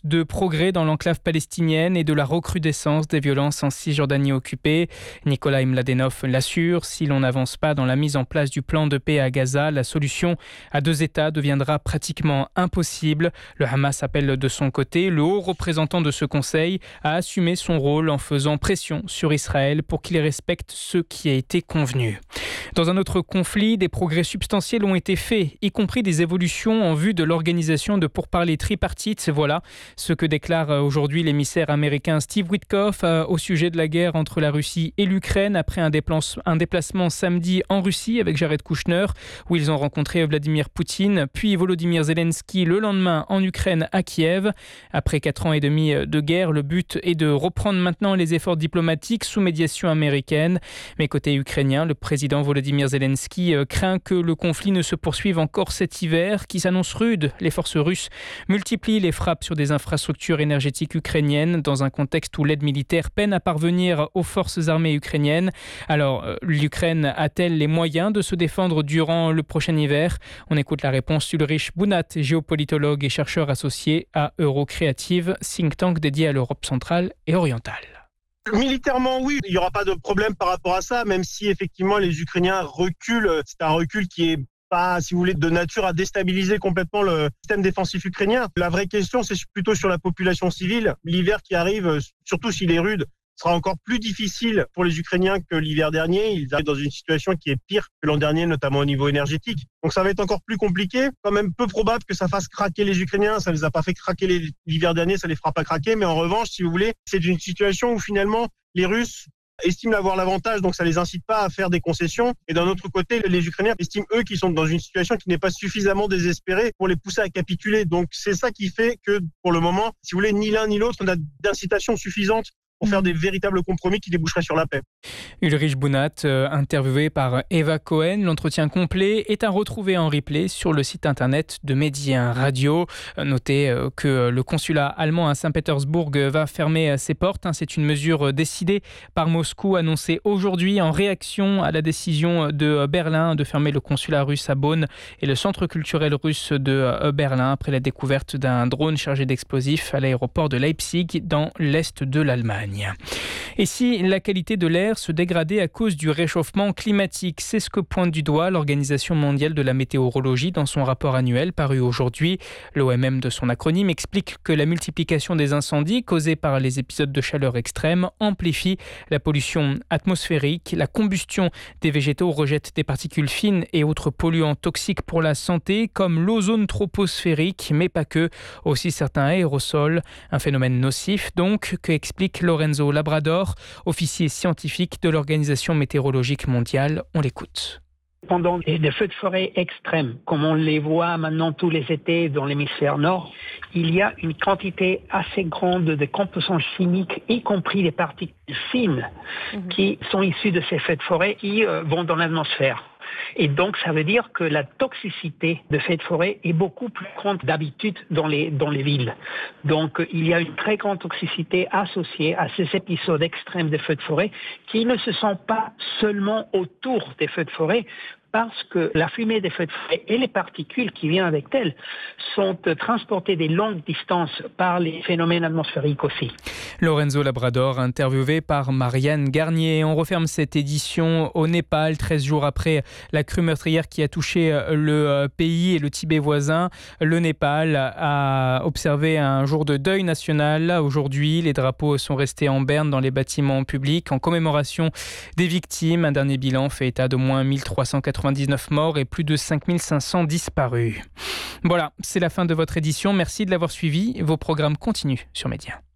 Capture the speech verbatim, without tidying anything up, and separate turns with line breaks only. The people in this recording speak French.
de progrès dans l'enclave palestinienne et de la recrudescence des violences en Cisjordanie occupée. Nikolai Mladenov l'assure, si l'on n'avance pas dans la mise en place du plan de paix à Gaza, la solution à deux États deviendra pratiquement impossible. Le Hamas appelle de son côté le haut représentant de ce conseil à assumer son rôle en faisant pression sur Israël pour qu'il respecte ce qui a été convenu. Dans un autre conflit, des progrès substantiels ont été faits, y compris des évolutions en vue de l'organisation de pourparlers tripartites. Voilà ce que déclare aujourd'hui l'émissaire américain Steve Witkoff au sujet de la guerre entre la Russie et l'Ukraine après un déplacement samedi en Russie avec Jared Kushner, où ils ont rencontré Vladimir Poutine, puis Volodymyr Zelensky le lendemain en Ukraine à Kiev. Après quatre ans et demi de guerre, le but est de reprendre maintenant les efforts diplomatiques sous médiation américaine. Mais côté ukrainien, le président Volodymyr Zelensky craint que le conflit ne se poursuive encore cet hiver, qui s'annonce rude. Les forces russes multiplient les frappes sur des infrastructures énergétiques ukrainiennes dans un contexte où l'aide militaire peine à parvenir aux forces armées ukrainiennes. Alors, l'Ukraine a-t-elle les moyens de se défendre durant le prochain hiver ? On écoute la réponse d'Ulrich Bunat, géopolitologue et chercheur associé à Eurocreative, think tank dédié à l'Europe centrale et orientale.
Militairement, oui, il n'y aura pas de problème par rapport à ça, même si effectivement les Ukrainiens reculent. C'est un recul qui est pas, si vous voulez, de nature à déstabiliser complètement le système défensif ukrainien. La vraie question, c'est plutôt sur la population civile. L'hiver qui arrive, surtout s'il est rude, sera encore plus difficile pour les Ukrainiens que l'hiver dernier. Ils arrivent dans une situation qui est pire que l'an dernier, notamment au niveau énergétique. Donc ça va être encore plus compliqué. Quand même peu probable que ça fasse craquer les Ukrainiens. Ça ne les a pas fait craquer l'hiver dernier, ça ne les fera pas craquer. Mais en revanche, si vous voulez, c'est une situation où finalement les Russes estiment avoir l'avantage, donc ça les incite pas à faire des concessions. Et d'un autre côté, les Ukrainiens estiment, eux, qu'ils sont dans une situation qui n'est pas suffisamment désespérée pour les pousser à capituler. Donc c'est ça qui fait que, pour le moment, si vous voulez, ni l'un ni l'autre n'a d'incitation suffisante pour faire des véritables compromis qui déboucheraient sur la paix.
Ulrich Bunat, euh, interviewé par Eva Cohen. L'entretien complet est à retrouver en replay sur le site internet de Médien Radio. Euh, notez euh, que le consulat allemand à Saint-Pétersbourg va fermer ses portes. Hein. C'est une mesure décidée par Moscou, annoncée aujourd'hui en réaction à la décision de Berlin de fermer le consulat russe à Bonn et le centre culturel russe de Berlin après la découverte d'un drone chargé d'explosifs à l'aéroport de Leipzig dans l'est de l'Allemagne. Et si la qualité de l'air se dégradait à cause du réchauffement climatique, c'est ce que pointe du doigt l'Organisation mondiale de la météorologie dans son rapport annuel paru aujourd'hui. L'O M M de son acronyme explique que la multiplication des incendies causés par les épisodes de chaleur extrême amplifie la pollution atmosphérique. La combustion des végétaux rejette des particules fines et autres polluants toxiques pour la santé comme l'ozone troposphérique, mais pas que, aussi certains aérosols. Un phénomène nocif donc que explique Lorenzo Labrador, officier scientifique de l'Organisation météorologique mondiale. On l'écoute.
Pendant des feux de forêt extrêmes, comme on les voit maintenant tous les étés dans l'hémisphère nord, il y a une quantité assez grande de composants chimiques, y compris des particules fines, mmh. qui sont issues de ces feux de forêt qui euh, vont dans l'atmosphère. Et donc, ça veut dire que la toxicité de feux de forêt est beaucoup plus grande d'habitude dans les, dans les villes. Donc, il y a une très grande toxicité associée à ces épisodes extrêmes de feux de forêt qui ne se sont pas seulement autour des feux de forêt, parce que la fumée des feux de forêt et les particules qui viennent avec elles sont transportées des longues distances par les phénomènes atmosphériques aussi.
Lorenzo Labrador, interviewé par Marianne Garnier. On referme cette édition au Népal, treize jours après la crue meurtrière qui a touché le pays et le Tibet voisin. Le Népal a observé un jour de deuil national. Aujourd'hui, les drapeaux sont restés en berne dans les bâtiments publics en commémoration des victimes. Un dernier bilan fait état d'au moins mille trois cent quatre-vingt-dix-neuf morts et plus de cinq mille cinq cents disparus. Voilà, c'est la fin de votre édition. Merci de l'avoir suivi. Vos programmes continuent sur Médien.